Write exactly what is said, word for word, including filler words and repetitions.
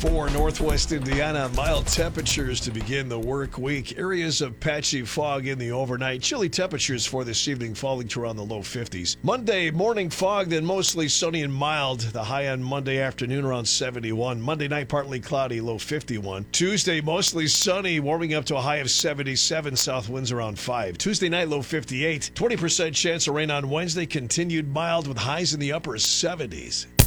For Northwest Indiana, mild temperatures to begin the work week. Areas of patchy fog in the overnight. Chilly temperatures for this evening falling to around the low fifties. Monday, morning fog, then mostly sunny and mild. The high on Monday afternoon around seventy-one. Monday night, partly cloudy, low fifty-one. Tuesday, mostly sunny, warming up to a high of seventy-seven. South winds around five. Tuesday night, low fifty-eight. twenty percent chance of rain on Wednesday. Continued mild with highs in the upper seventies.